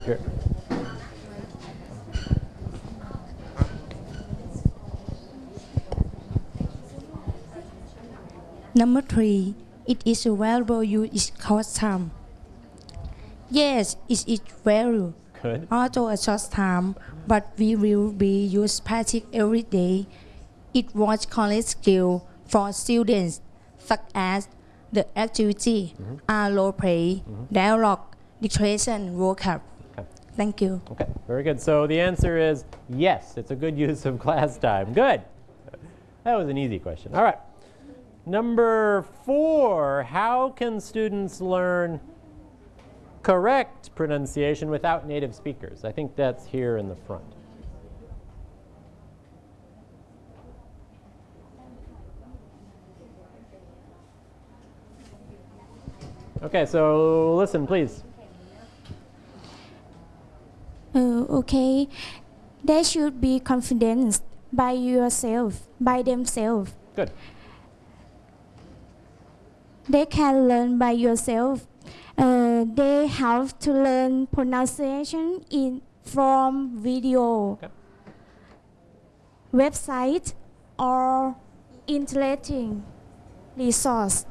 Sure. Number 3. It is a valuable use is cost time. Yes, it is value. Good. Although a short time, but we will be use practice every day. It was college skill for students, such as the activity, role play, dialogue, dictation, vocab. Okay. Thank you. Okay, very good. So the answer is yes, it's a good use of class time. Good. That was an easy question. All right. Number 4, how can students learn correct pronunciation without native speakers? I think that's here in the front. Okay, so listen, please. Okay, they should be confident by yourself, by themselves. Good. They can learn by yourself. They have to learn pronunciation from video, Okay. website, or interacting resource.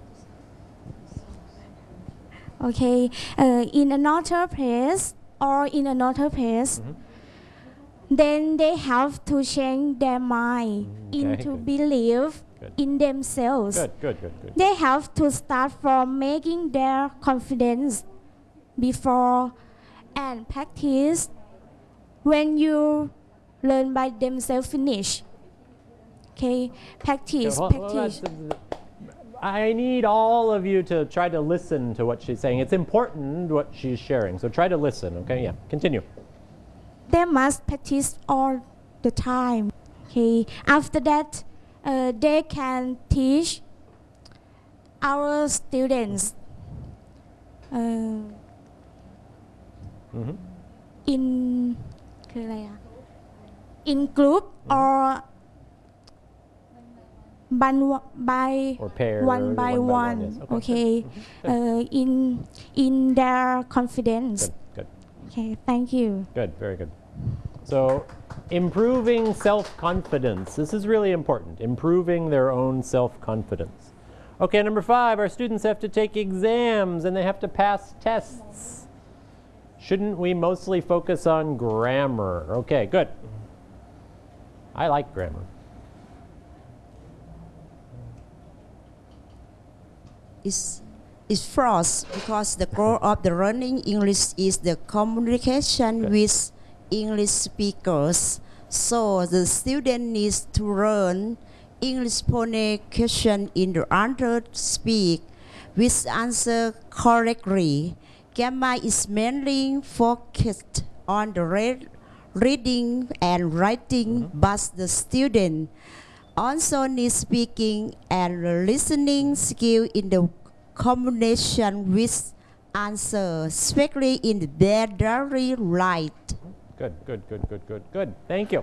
Okay, in another place or in another place, then they have to change their mind into good. believe Good. in themselves. Good. They have to start from making their confidence before and practice. When you learn by themselves, finish. Okay, practice, practice. I need all of you to try to listen to what she's saying. It's important what she's sharing, so try to listen, okay? Yeah, continue. They must practice all the time. Okay, after that, they can teach our students in คืออะไรอะ in group or Or pair, one by one. yes. Okay, in their confidence. Good. Okay, thank you. Good, very good. So improving self-confidence. This is really important, improving their own self-confidence. Okay, number 5, our students have to take exams and they have to pass tests. Shouldn't we mostly focus on grammar? Okay, good. I like grammar. It's false because the goal of the learning English is the communication with English speakers. So the student needs to learn English pronunciation in the answer speak with answer correctly. Grammar is mainly focused on the reading and writing, but the student also needs speaking and listening skill in the combination with answer, especially in their daily life. Good. Thank you.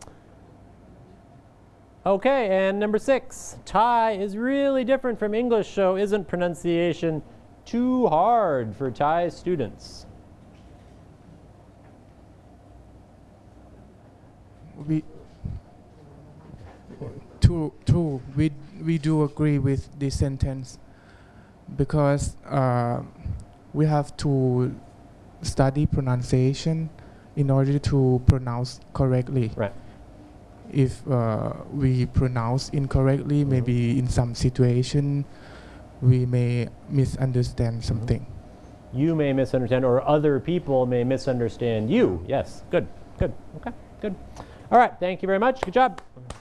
Okay, and number 6, Thai is really different from English, so isn't pronunciation too hard for Thai students? We do agree with this sentence because we have to study pronunciation in order to pronounce correctly. Right. If we pronounce incorrectly, maybe in some situation we may misunderstand something. You may misunderstand, or other people may misunderstand you. Yes, good. Okay, good. All right, thank you very much. Good job.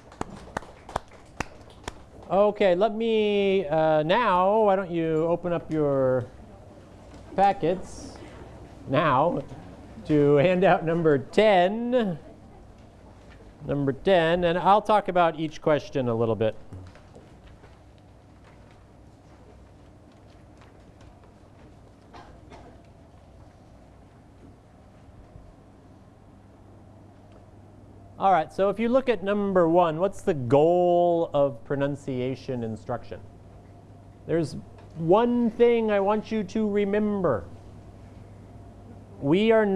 Okay, let me now, why don't you open up your packets now to handout number 10. Number 10, and I'll talk about each question a little bit. All right, so if you look at number 1, what's the goal of pronunciation instruction? There's one thing I want you to remember. We are